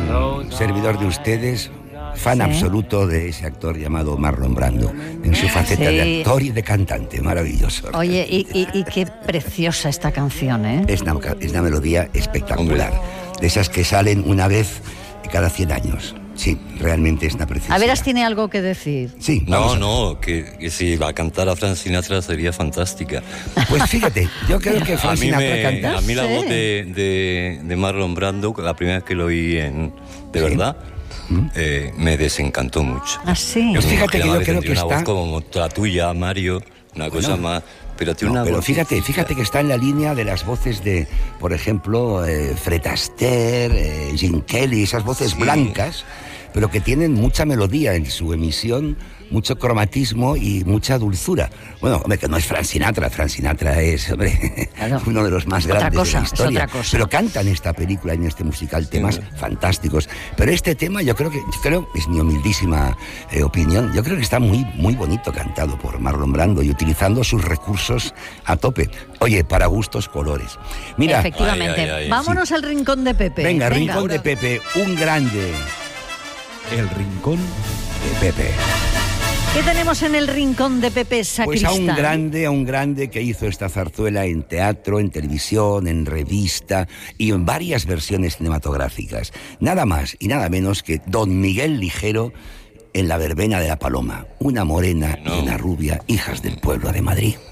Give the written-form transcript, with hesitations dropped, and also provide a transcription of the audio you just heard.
servidor de ustedes, fan absoluto de ese actor llamado Marlon Brando, en su faceta de actor y de cantante, maravilloso. Oye, y qué preciosa esta canción, ¿eh? Es una melodía espectacular, de esas que salen una vez cada 100 años. Sí, realmente es una preciosidad. A veras tiene algo que decir. Sí. Que si la cantara Frank Sinatra sería fantástica. Pues fíjate, yo creo que Frank Sinatra canta. A mí la voz de Marlon Brando, la primera vez que lo oí de verdad, me desencantó mucho. ¿Ah, sí? Pues fíjate que yo creo que una está... voz como la tuya, Mario, una cosa más... Pero fíjate que está en la línea de las voces de, por ejemplo, Fred Astaire, Gene Kelly, esas voces blancas, pero que tienen mucha melodía en su emisión, mucho cromatismo y mucha dulzura. Bueno, hombre, que no es Frank Sinatra es, uno de los más grandes de la historia. Pero cantan esta película, en este musical, temas fantásticos. Pero este tema, yo creo, es mi humildísima opinión, yo creo que está muy, muy bonito cantado por Marlon Brando y utilizando sus recursos a tope. Oye, para gustos, colores. Mira, efectivamente. Vámonos al rincón de Pepe. Venga, rincón de Pepe, un grande. El rincón de Pepe. ¿Qué tenemos en el rincón de Pepe Sacristán? Pues a un grande que hizo esta zarzuela en teatro, en televisión, en revista y en varias versiones cinematográficas. Nada más y nada menos que Don Miguel Ligero en La verbena de la Paloma. Una morena y una rubia, hijas del pueblo de Madrid.